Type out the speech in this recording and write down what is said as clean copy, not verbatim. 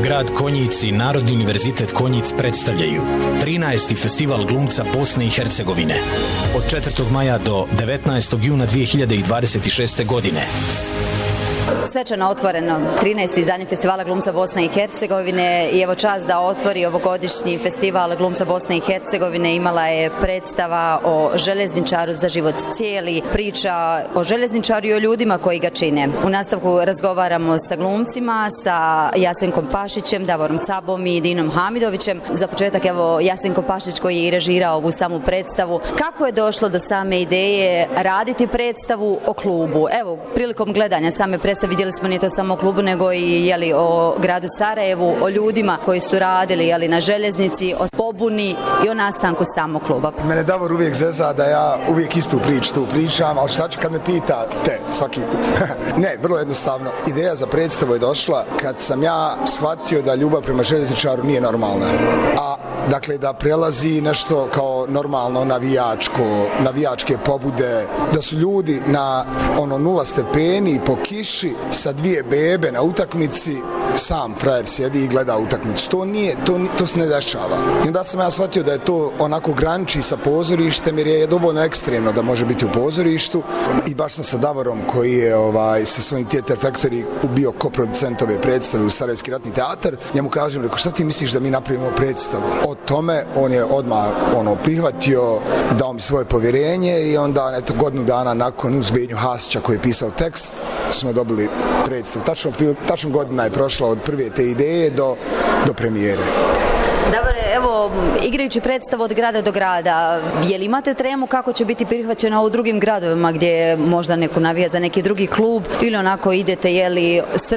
Grad Konjic i Narodni univerzitet Konjic predstavljaju 13. festival glumca Bosne i Hercegovine od 4. maja do 19. juna 2026. godine. Svečano otvoreno 13. izdanje Festivala glumca Bosne i Hercegovine i evo čast da otvori ovogodišnji Festival glumca Bosne i Hercegovine. Imala je predstava o željezničaru za život cijeli, priča o željezničaru i o ljudima koji ga čine. U nastavku razgovaramo sa glumcima, sa Jasenkom Pašićem, Davorom Sabom i Dinom Hamidovićem. Za početak evo Jasenko Pašić koji je i režirao ovu samu predstavu. Kako je došlo do same ideje raditi predstavu o klubu? Evo, prilikom gledanja same predstave vidjeli smo nije to samo o klubu, nego i o gradu Sarajevu, o ljudima koji su radili na željeznici, o pobuni i o nastanku samog kluba. Mene Davor uvijek zeza da ja uvijek istu priču tu pričam, ali šta ću kad me pitate svaki put? Ne, vrlo jednostavno. Ideja za predstavu je došla kad sam ja shvatio da ljubav prema željezničaru nije normalna. A dakle da prelazi nešto kao normalno navijačke pobude, da su ljudi na 0 stepeni po kiši sa 2 bebe na utakmici, sam frajer sjedi i gleda utakmicu. To se ne dešava. I onda sam ja shvatio da je to onako graniči sa pozorištem jer je dovoljno ekstremno da može biti u pozorištu i baš sam sa Davorom koji je sa svojim Theater Factory bio koproducent ove predstave u Sarajevski ratni teatar. Njemu kažem, rekao, šta ti misliš da mi napravimo predstavu? O tome on je odmah prihvatio, dao mi svoje povjerenje i onda godinu dana nakon uz Benju Hasića koji je pisao tekst smo dobili predstavu. Tačno godina je prošla od prve te ideje do premijere. Davore, evo, igrajući predstavu od grada do grada, je li imate tremu kako će biti prihvaćena u drugim gradovima gdje možda neko navija za neki drugi klub ili onako idete,